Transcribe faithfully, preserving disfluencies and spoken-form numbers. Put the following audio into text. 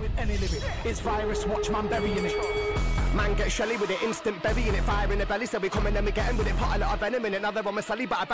with any lyric. It's virus, watch man burying it. Man get shelly with it, instant burying it, fire in the belly. So we come in and we get in with it, put a lot of venom in it. Now they're on my sully, but I